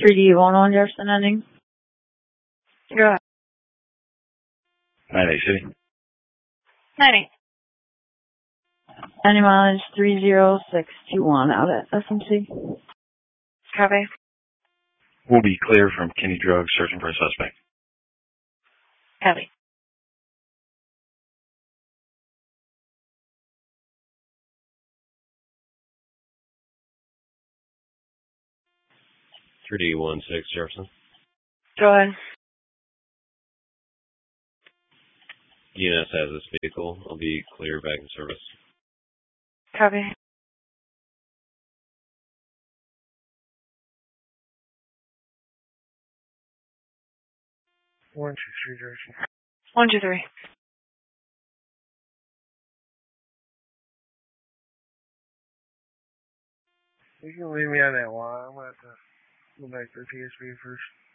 3D11 Jefferson ending. Go ahead. 98 City. 90. Any mileage 30621 out at SMC. Copy. We'll be clear from Kenny Drug, searching for a suspect. Copy. D16 Jefferson. Go ahead. DNS has this vehicle. I'll be clear back in service. Copy. One, two, three, Jefferson. 123. You can leave me on that line. I'm going to have to go back to the PSP first.